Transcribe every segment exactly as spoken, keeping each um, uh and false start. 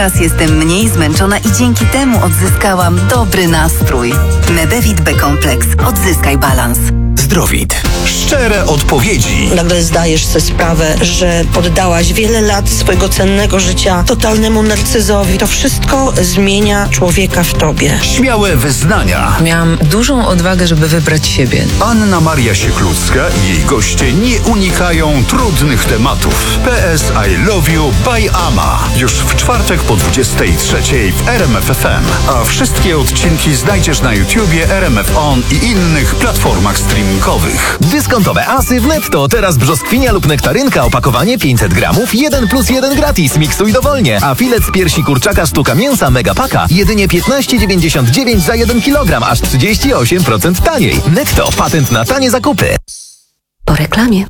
Teraz jestem mniej zmęczona i dzięki temu odzyskałam dobry nastrój. Medevit B-kompleks. Odzyskaj balans. Zdrowit. Szczere odpowiedzi. Nagle zdajesz sobie sprawę, że poddałaś wiele lat swojego cennego życia totalnemu narcyzowi. To wszystko zmienia człowieka w tobie. Śmiałe wyznania. Miałam dużą odwagę, żeby wybrać siebie. Anna Maria Sieklucka i jej goście nie unikają trudnych tematów. P S I Love You by Ama. Już w czwartek po dwudziestej trzeciej w R M F F M. A wszystkie odcinki znajdziesz na YouTubie, R M F On i innych platformach streamingowych. Dyskontowe asy w Netto. Teraz brzoskwinia lub nektarynka, opakowanie pięćset gramów, jeden plus jeden gratis. Miksuj dowolnie. A filet z piersi kurczaka sztuka mięsa Megapaka jedynie piętnaście dziewięćdziesiąt dziewięć za jeden kilogram, aż trzydzieści osiem procent taniej. Netto. Patent na tanie zakupy. Po reklamie.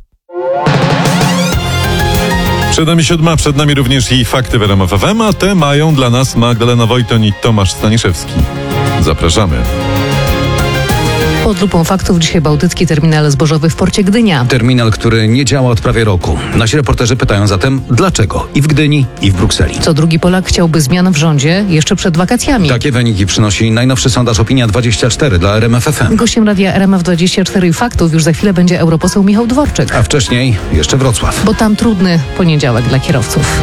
Przed nami siódma, przed nami również i fakty w R M F F M, a te mają dla nas Magdalena Wojton i Tomasz Staniszewski. Zapraszamy. Pod lupą faktów dzisiaj bałtycki terminal zbożowy w porcie Gdynia. Terminal, który nie działa od prawie roku. Nasi reporterzy pytają zatem dlaczego i w Gdyni, i w Brukseli. Co drugi Polak chciałby zmian w rządzie jeszcze przed wakacjami. Takie wyniki przynosi najnowszy sondaż Opinia dwadzieścia cztery dla R M F F M. Gościem radia R M F dwadzieścia cztery i faktów już za chwilę będzie europoseł Michał Dworczyk. A wcześniej jeszcze Wrocław. Bo tam trudny poniedziałek dla kierowców.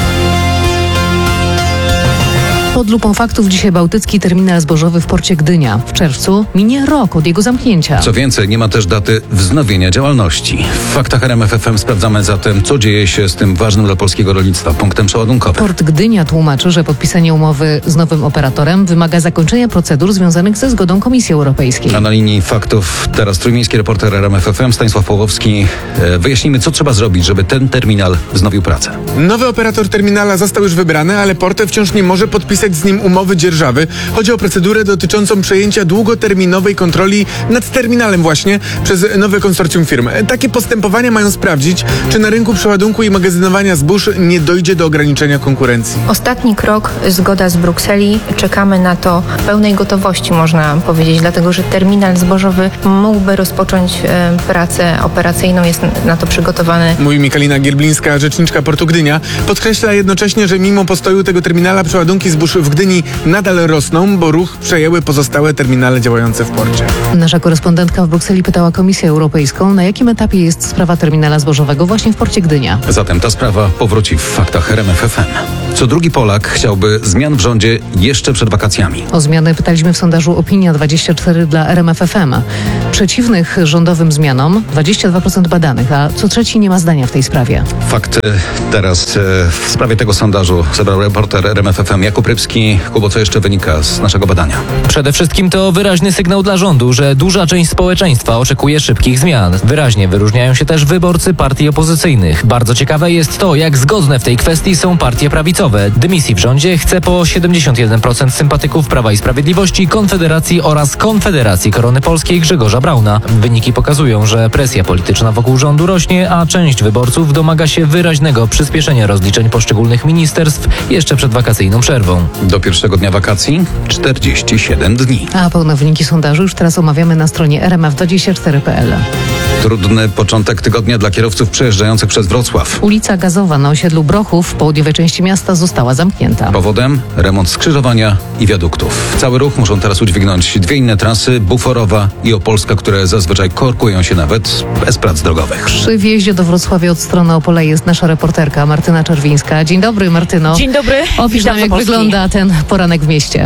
Pod lupą faktów dzisiaj bałtycki terminal zbożowy w porcie Gdynia. W czerwcu minie rok od jego zamknięcia. Co więcej, nie ma też daty wznowienia działalności. W faktach R M F F M sprawdzamy zatem, co dzieje się z tym ważnym dla polskiego rolnictwa punktem przeładunkowym. Port Gdynia tłumaczy, że podpisanie umowy z nowym operatorem wymaga zakończenia procedur związanych ze zgodą Komisji Europejskiej. A na linii faktów teraz trójmiejski reporter R M F F M Stanisław Pawłowski. Wyjaśnijmy, co trzeba zrobić, żeby ten terminal wznowił pracę. Nowy operator terminala został już wybrany, ale port wciąż nie może podpisać z nim umowy dzierżawy. Chodzi o procedurę dotyczącą przejęcia długoterminowej kontroli nad terminalem właśnie przez nowe konsorcjum firm. Takie postępowania mają sprawdzić, czy na rynku przeładunku i magazynowania zbóż nie dojdzie do ograniczenia konkurencji. Ostatni krok, zgoda z Brukseli. Czekamy na to w pełnej gotowości, można powiedzieć, dlatego że terminal zbożowy mógłby rozpocząć e, pracę operacyjną, jest na to przygotowany. Mówi Michalina Gierblińska, rzeczniczka portu Gdynia. Podkreśla jednocześnie, że mimo postoju tego terminala przeładunki zbóż w Gdyni nadal rosną, bo ruch przejęły pozostałe terminale działające w porcie. Nasza korespondentka w Brukseli pytała Komisję Europejską, na jakim etapie jest sprawa terminala zbożowego właśnie w porcie Gdynia. Zatem ta sprawa powróci w faktach R M F F M. Co drugi Polak chciałby zmian w rządzie jeszcze przed wakacjami. O zmiany pytaliśmy w sondażu Opinia dwadzieścia cztery dla R M F F M. Przeciwnych rządowym zmianom dwadzieścia dwa procent badanych, a co trzeci nie ma zdania w tej sprawie. Fakty teraz w sprawie tego sondażu zebrał reporter R M F F M Jakub Rybski. Kubo, co jeszcze wynika z naszego badania? Przede wszystkim to wyraźny sygnał dla rządu, że duża część społeczeństwa oczekuje szybkich zmian. Wyraźnie wyróżniają się też wyborcy partii opozycyjnych. Bardzo ciekawe jest to, jak zgodne w tej kwestii są partie prawicowe. Dymisji w rządzie chce po siedemdziesiąt jeden procent sympatyków Prawa i Sprawiedliwości, Konfederacji oraz Konfederacji Korony Polskiej Grzegorza Brauna. Wyniki pokazują, że presja polityczna wokół rządu rośnie, a część wyborców domaga się wyraźnego przyspieszenia rozliczeń poszczególnych ministerstw jeszcze przed wakacyjną przerwą. Do pierwszego dnia wakacji czterdzieści siedem dni. A pełne wyniki sondażu już teraz omawiamy na stronie R M F dwadzieścia cztery kropka P L. Trudny początek tygodnia dla kierowców przejeżdżających przez Wrocław. Ulica Gazowa na osiedlu Brochów w południowej części miasta została zamknięta. Powodem remont skrzyżowania i wiaduktów. Cały ruch muszą teraz udźwignąć dwie inne trasy, Buforowa i Opolska, które zazwyczaj korkują się nawet bez prac drogowych. Przy wjeździe do Wrocławia od strony Opola jest nasza reporterka Martyna Czerwińska. Dzień dobry, Martyno. Dzień dobry. Opisz nam, jak wygląda ten poranek w mieście.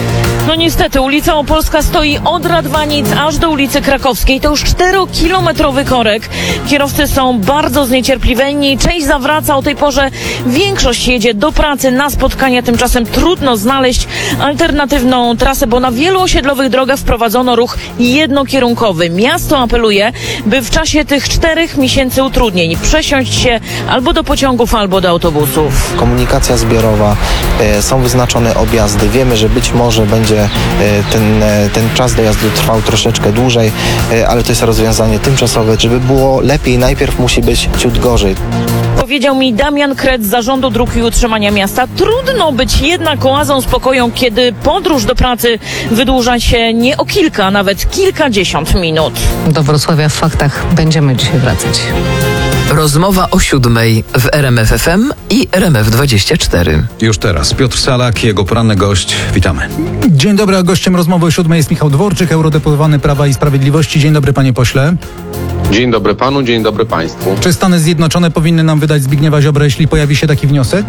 No niestety, ulica Opolska stoi od Radwanic aż do ulicy Krakowskiej. To już czterokilometrowy korek. Kierowcy są bardzo zniecierpliwieni. Część zawraca o tej porze. Większość jedzie do pracy, na spotkania. Tymczasem trudno znaleźć alternatywną trasę, bo na wielu osiedlowych drogach wprowadzono ruch jednokierunkowy. Miasto apeluje, by w czasie tych czterech miesięcy utrudnień przesiąść się albo do pociągów, albo do autobusów. Komunikacja zbiorowa, e, są wyznaczone objazdy. Wiemy, że być może będzie Ten, ten czas dojazdu trwał troszeczkę dłużej, ale to jest rozwiązanie tymczasowe. Żeby było lepiej, najpierw musi być ciut gorzej. Powiedział mi Damian Kret z Zarządu Dróg i Utrzymania Miasta. Trudno być jednak oazą spokoju, kiedy podróż do pracy wydłuża się nie o kilka, a nawet kilkadziesiąt minut. Do Wrocławia w faktach będziemy dzisiaj wracać. Rozmowa o siódmej w R M F F M i R M F dwadzieścia cztery. Już teraz Piotr Salak, jego poranny gość. Witamy. Dzień dobry, a gościem rozmowy o siódmej jest Michał Dworczyk, eurodeputowany Prawa i Sprawiedliwości. Dzień dobry, panie pośle. Dzień dobry panu, dzień dobry państwu. Czy Stany Zjednoczone powinny nam wydać Zbigniewa Ziobrę, jeśli pojawi się taki wniosek?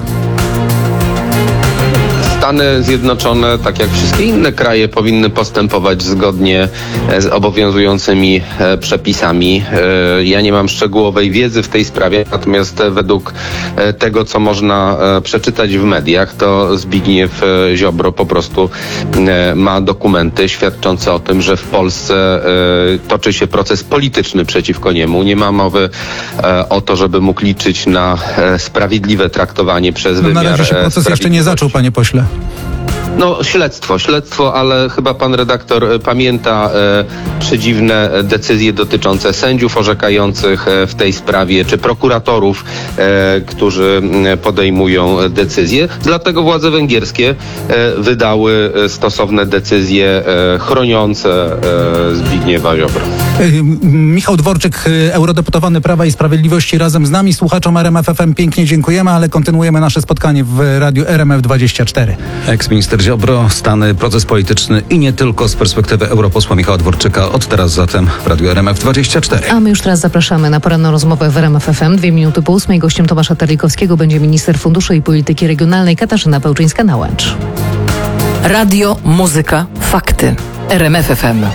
Stany Zjednoczone, tak jak wszystkie inne kraje, powinny postępować zgodnie z obowiązującymi e, przepisami. E, ja nie mam szczegółowej wiedzy w tej sprawie, natomiast e, według e, tego, co można e, przeczytać w mediach, to Zbigniew e, Ziobro po prostu e, ma dokumenty świadczące o tym, że w Polsce e, toczy się proces polityczny przeciwko niemu. Nie ma mowy e, o to, żeby mógł liczyć na e, sprawiedliwe traktowanie przez no, wymiar na razie się proces jeszcze nie zaczął, panie pośle. No śledztwo, śledztwo, ale chyba pan redaktor e, pamięta e, przedziwne decyzje dotyczące sędziów orzekających e, w tej sprawie, czy prokuratorów, e, którzy e, podejmują decyzje. Dlatego władze węgierskie e, wydały e, stosowne decyzje e, chroniące e, Zbigniewa Ziobro. Michał Dworczyk, eurodeputowany Prawa i Sprawiedliwości, razem z nami. Słuchaczom R M F F M pięknie dziękujemy, ale kontynuujemy nasze spotkanie w radiu R M F dwadzieścia cztery. Eks-minister Ziobro, Stany, proces polityczny i nie tylko z perspektywy europosła Michała Dworczyka. Od teraz zatem w radiu R M F dwadzieścia cztery. A my już teraz zapraszamy na poranną rozmowę w R M F F M. Dwie minuty po ósmej. Gościem Tomasza Terlikowskiego będzie minister funduszy i polityki regionalnej Katarzyna Pełczyńska-Nałęcz. Radio, muzyka, fakty. R M F F M.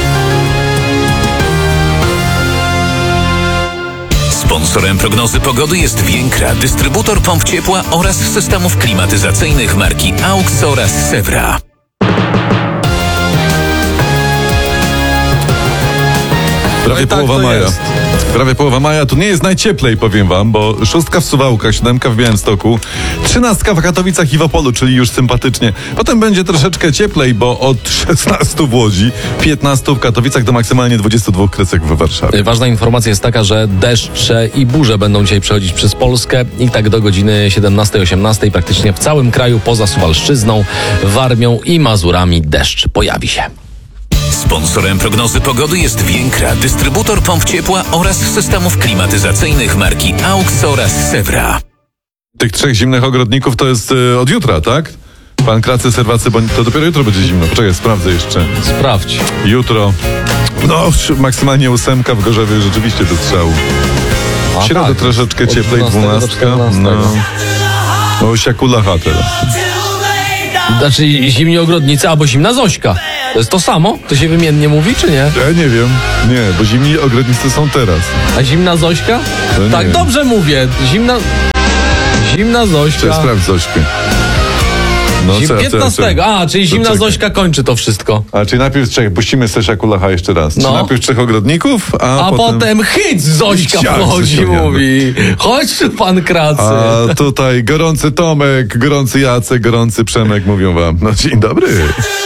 Sponsorem prognozy pogody jest Więkra, dystrybutor pomp ciepła oraz systemów klimatyzacyjnych marki AUX oraz Sewra. Prawie no połowa tak maja. Jest. Prawie połowa maja. Tu nie jest najcieplej, powiem wam, bo szóstka w Suwałkach, siódemka w Białymstoku, trzynastka w Katowicach i w Opolu, czyli już sympatycznie. Potem będzie troszeczkę cieplej, bo od szesnastu w Łodzi, piętnastu w Katowicach do maksymalnie dwudziestu dwóch Krecek w Warszawie. Ważna informacja jest taka, że deszcze i burze będą dzisiaj przechodzić przez Polskę i tak do godziny siedemnastej osiemnastej praktycznie w całym kraju poza Suwalszczyzną, Warmią i Mazurami deszcz pojawi się. Sponsorem prognozy pogody jest Więkra, dystrybutor pomp ciepła oraz systemów klimatyzacyjnych marki AUX oraz Sewra. Tych trzech zimnych ogrodników to jest y, od jutra, tak? Pan Kracy, Serwacy, bo to dopiero jutro będzie zimno. Poczekaj, sprawdzę jeszcze. Sprawdź. Jutro. No, maksymalnie ósemka w Gorzowie, rzeczywiście do strzału. W środę tak, troszeczkę cieplej, dwunastka. No, osiakula teraz. Znaczy zimni ogrodnicy albo zimna Zośka. To jest to samo? To się wymiennie mówi, czy nie? Ja nie wiem. Nie, bo zimni ogrodnicy są teraz. A zimna Zośka? To tak, nie. Dobrze mówię. Zimna... Zimna Zośka. Trzeba sprawdzić Zośkę. No, Zim... co, piętnastego. Co, co? A, czyli zimna czekaj. Zośka kończy to wszystko. A, czyli najpierw trzech, puścimy Stesia Kulacha jeszcze raz. No. Czy najpierw trzech ogrodników, a, a potem... potem hyc Zośka wchodzi, mówi. Chodź pan Kracy. A tutaj gorący Tomek, gorący Jacek, gorący Przemek mówią wam. No dzień dobry.